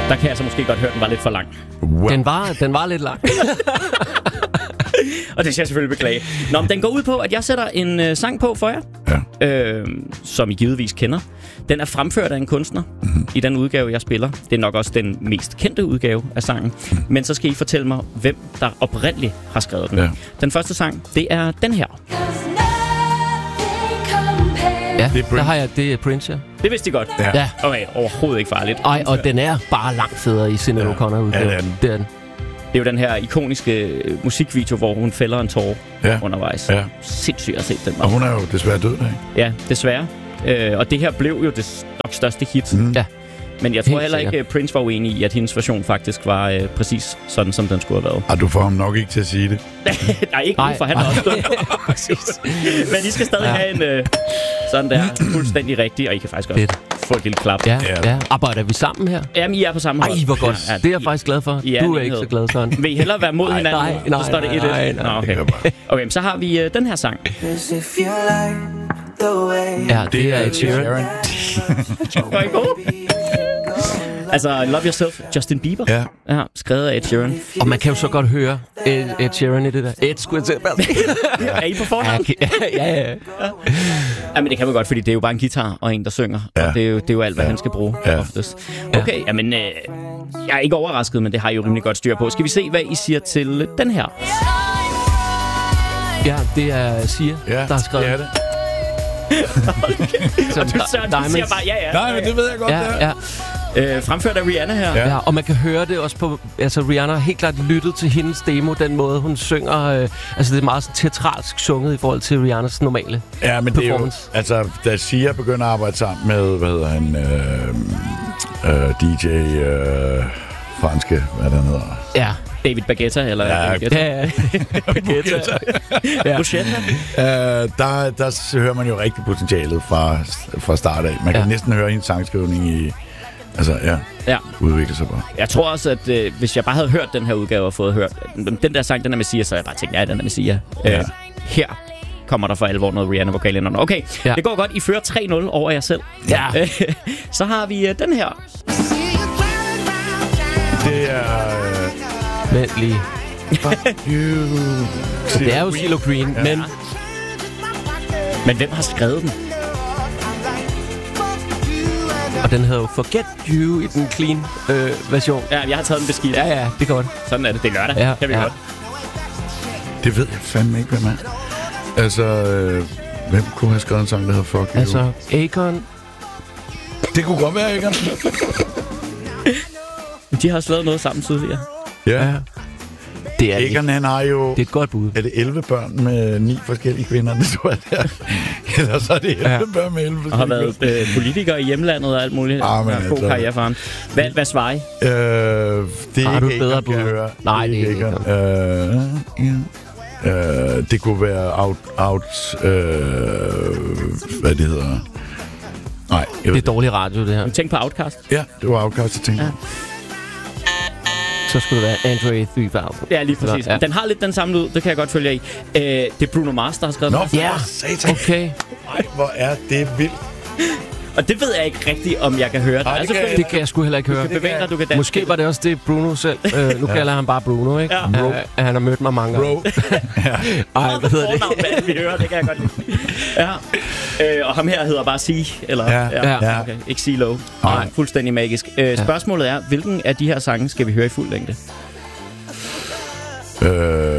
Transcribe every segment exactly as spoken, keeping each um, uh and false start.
Der kan jeg så måske godt høre, at den var lidt for lang. Wow. Den var, den var lidt lang. Og det skal jeg selvfølgelig beklage. Nå, men den går ud på, at jeg sætter en øh, sang på for jer, ja. øh, som I givetvis kender. Den er fremført af en kunstner mm-hmm. i den udgave, jeg spiller. Det er nok også den mest kendte udgave af sangen. Mm. Men så skal I fortælle mig, hvem der oprindeligt har skrevet den. Ja. Den første sang, det er den her. Ja, det der har jeg, det er Prince, ja. Det vidste I godt? Ja. ja. Okay, overhovedet ikke farligt. Ej, og den er bare langt federe i Sinéad O'Connor udgave. Ja, det er den. Det er jo den her ikoniske musikvideo, hvor hun fælder en tårer ja. undervejs. Ja. Sindssygt at se den. Og hun er jo desværre død, ikke? Ja, desværre. Øh, og det her blev jo det nok største hit. Mm. Ja. Men jeg tror heller ikke, at Prince var uenig i, at hendes version faktisk var øh, præcis sådan, som den skulle have været. Og du får ham nok ikke til at sige det. Nej, ikke nu, for han er også død. Men I skal stadig ja. have en øh, sådan der fuldstændig rigtig, og I kan faktisk også Fedt. få et lille klap. Ja, ja. ja. Arbejder vi sammen her? Jamen, I er på samme hold. Ej, hvor godt. Ja, ja, det er jeg faktisk glad for. I du er ikke så glad, Søren. Vil I hellere være mod hinanden? Nej, nej, så står det et et. Nej, nej, Nå, okay. Okay, så har vi øh, den her sang. Ja, det er Ed Sheeran. Var I god? Altså, Love Yourself, Justin Bieber. Ja. Ja, skrevet af Ed Sheeran. Og man kan jo så godt høre Ed, Ed Sheeran i det der. Ed, skulle jeg til. Er I på forhånd? Ja, ja, ja. ja. Ja, men det kan man godt, fordi det er jo bare en guitar og en, der synger. Ja. Og det er, jo, det er jo alt, hvad ja. han skal bruge ja. oftest. Okay, ja. jamen, øh, jeg er ikke overrasket, men det har I jo rimelig godt styr på. Skal vi se, hvad I siger til den her? Ja, det er Sia, ja, der har skrevet det. Okay. Og du, Søren, du siger bare, ja, ja. Nej, men det ved jeg godt, ja, det ja. Øh, fremført af Rihanna her. Ja. ja, og man kan høre det også på... Altså, Rihanna har helt klart lyttet til hendes demo, den måde, hun synger. Øh, altså, det er meget sådan teatralsk sunget i forhold til Rihannas normale ja, men performance. Det er jo, altså, da Sia begynder at arbejde sammen med, hvad hedder han, øh, øh, D J øh, franske, hvad den hedder? Ja, David Baguetta, eller... Ja, Baguetta. Ja, ja. Baguetta. ja. øh, der, der hører man jo rigtig potentialet fra, fra start af. Man kan ja. næsten høre hendes sangskrivning i... Altså, ja. ja. Udvikle sig bare. Jeg tror også, at øh, hvis jeg bare havde hørt den her udgave og fået hørt... Den der sang, den er Messiah, så jeg bare tænkt, ja, den er Messiah. Ja. Øh, her kommer der for alvor noget Rihanna-vokal ind. Okay, ja. det går godt. I fører tre nul over jer selv. Ja. Så har vi øh, den her. Det er... Øh... Vent lige. Det er jo CeeLo Green, ja. men... Men hvem har skrevet den? Og den hedder jo Forget You i den clean øh, version. Ja, jeg har taget den beskidt. Ja, ja, det er godt. Sådan er det. Det er lørdag. Ja, kan vi ja. godt. Det ved jeg fandme ikke, hvem er. Altså, øh, hvem kunne have skrevet en sang, der hedder Fuck You? Altså, Akon. Det kunne godt være Akon. De har også lavet noget sammen tidligere. Ja. ja. Det er Akon, han har jo... Det er et godt bud. Er det elleve børn med ni forskellige kvinder, det tror jeg, der? Eller så er det elleve ja. børn med elleve forskellige og har været øh, politiker i hjemlandet og alt muligt. Ah, men ja, god karriere for ham. Hvad, hvad svarer I? Øh, det er har ikke du et bedre bud? Høre. Nej, det er ikke Akon. Øh, ja. øh, det kunne være out... out øh, hvad det hedder... Nej. Det er dårlig radio, det her. Tænk på Outkast. Ja, det var Outkast, jeg tænkte. Ja. Så skulle det være Andre tre tusind. Ja, lige præcis. Ja. Den har lidt den samme lyd, det kan jeg godt følge jer i. Øh, det er Bruno Mars, der har skrevet Nå, den. ja, satan. Okay. Ej, hvor er det vildt. Og det ved jeg ikke rigtigt, om jeg kan høre. Ej, det, altså, kan, det kan jeg sgu heller ikke høre. Du kan bevæge dig, du kan danse. Måske var det også det Bruno selv. Øh, nu ja. kalder han bare Bruno, ikke? Ja. Uh, han har mødt mig mange gange. Bro. ja. Ej, hvad hedder det? Hvad vi hører, det kan jeg godt lide. Ja. Øh, og ham her hedder bare C, eller... Ja, ja. ja. Okay. Ikke CeeLo. Nej, fuldstændig magisk. Øh, spørgsmålet er, hvilken af de her sange skal vi høre i fuld længde? Øh...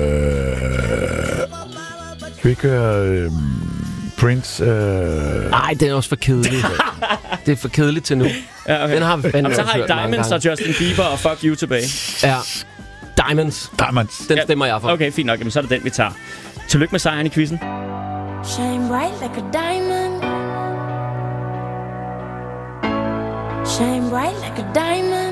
Skal vi ikke høre... Øh... Prince... Øh... Nej, det er også for kedeligt. Det er for kedeligt til nu. Ja, okay. Den har vi fandme. Så har I Diamonds og Justin Bieber og Fuck You tilbage. Ja. Diamonds. Diamonds. Den stemmer jeg for. Okay, fint nok. Jamen, så er det den, vi tager. Tillykke med sejren i quizzen. Shine bright like a diamond. Shine bright like a diamond.